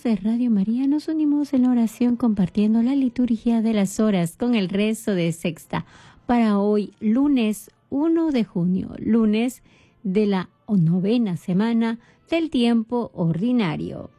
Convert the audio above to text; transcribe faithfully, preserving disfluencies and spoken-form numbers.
de Radio María nos unimos en la oración compartiendo la liturgia de las horas con el rezo de sexta para hoy, lunes primero de junio, lunes de la novena semana del tiempo ordinario.